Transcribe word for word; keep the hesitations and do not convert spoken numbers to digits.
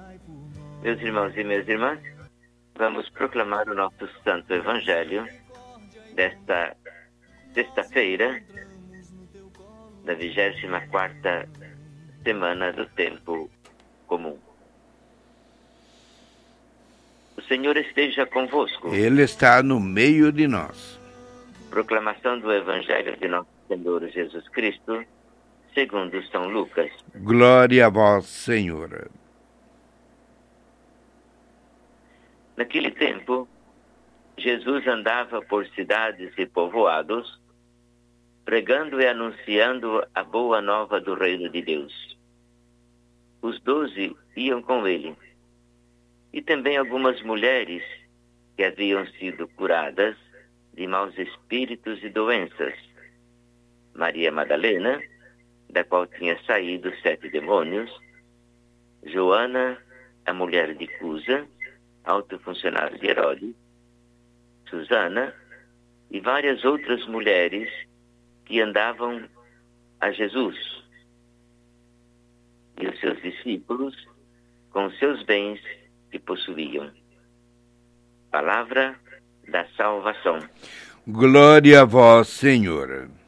Meus irmãos e minhas irmãs, vamos proclamar o nosso Santo Evangelho desta sexta-feira, da vigésima quarta semana do tempo comum. O Senhor esteja convosco. Ele está no meio de nós. Proclamação do Evangelho de nosso Senhor Jesus Cristo, segundo São Lucas. Glória a vós, Senhor. Naquele tempo, Jesus andava por cidades e povoados, pregando e anunciando a boa nova do reino de Deus. Os doze iam com ele, e também algumas mulheres que haviam sido curadas de maus espíritos e doenças. Maria Madalena, da qual tinha saído sete demônios, Joana, a mulher de Cusa, alto funcionário de Herodes, Susana e várias outras mulheres que andavam a Jesus e os seus discípulos com os seus bens que possuíam. Palavra da salvação. Glória a vós, Senhor.